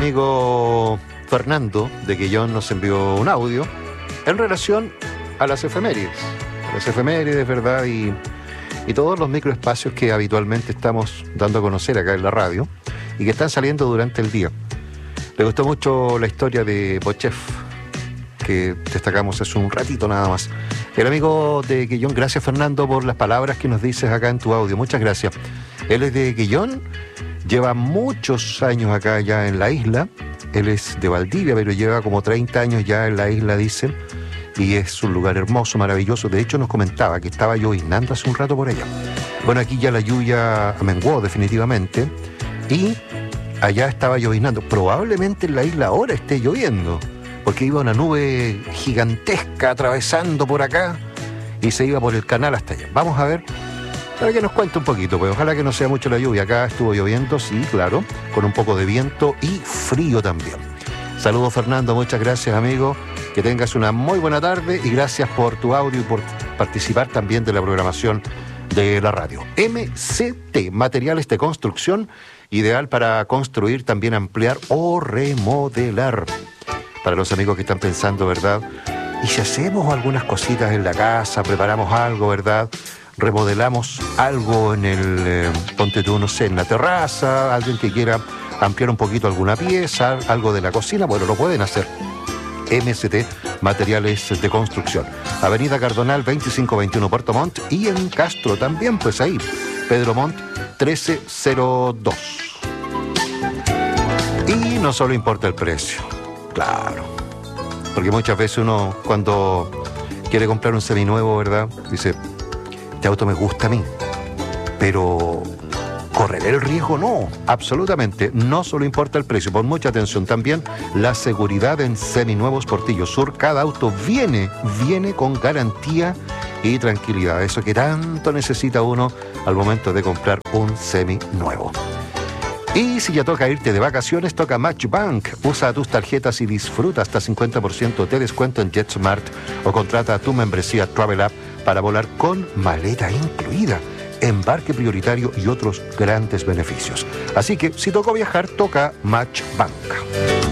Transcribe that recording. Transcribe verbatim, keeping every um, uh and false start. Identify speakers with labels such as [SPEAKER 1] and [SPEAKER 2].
[SPEAKER 1] amigo Fernando de Quillón nos envió un audio en relación a las efemérides. A las efemérides, ¿verdad? Y, y todos los microespacios que habitualmente estamos dando a conocer acá en la radio y que están saliendo durante el día. Le gustó mucho la historia de Bochef, que destacamos hace un ratito nada más. El amigo de Quillón, gracias Fernando por las palabras que nos dices acá en tu audio. Muchas gracias. Él es de Quillón, lleva muchos años acá ya en la isla. Él es de Valdivia, pero lleva como treinta años ya en la isla, dicen. Y es un lugar hermoso, maravilloso. De hecho, nos comentaba que estaba lloviznando hace un rato por allá. Bueno, aquí ya la lluvia amenguó definitivamente. Y allá estaba lloviznando. Probablemente en la isla ahora esté lloviendo, porque iba una nube gigantesca atravesando por acá y se iba por el canal hasta allá. Vamos a ver, para que nos cuente un poquito, pues ojalá que no sea mucho la lluvia. Acá estuvo lloviendo, sí, claro, con un poco de viento y frío también. Saludos Fernando, muchas gracias amigo, que tengas una muy buena tarde y gracias por tu audio y por participar también de la programación de la radio. M C T, materiales de construcción, ideal para construir, también ampliar o remodelar. Para los amigos que están pensando, ¿verdad? Y si hacemos algunas cositas en la casa, preparamos algo, ¿verdad? Remodelamos algo en el, eh, ponte tú, no sé, en la terraza, alguien que quiera ampliar un poquito alguna pieza, algo de la cocina, bueno, lo pueden hacer. M S T, materiales de construcción. Avenida Cardonal veinticinco veintiuno Puerto Montt y en Castro también, pues ahí, Pedro Montt trece cero dos. Y no solo importa el precio, claro, porque muchas veces uno cuando quiere comprar un seminuevo, ¿verdad? Dice, este auto me gusta a mí, pero ¿correré el riesgo? No, absolutamente. No solo importa el precio, pon mucha atención también la seguridad en Seminuevos Portillo Sur. Cada auto viene, viene con garantía y tranquilidad. Eso que tanto necesita uno al momento de comprar un seminuevo. Y si ya toca irte de vacaciones, toca Match Bank. Usa tus tarjetas y disfruta hasta cincuenta por ciento de descuento en JetSmart o contrata tu membresía Travel App para volar con maleta incluida, embarque prioritario y otros grandes beneficios. Así que si tocó viajar, toca Match Bank.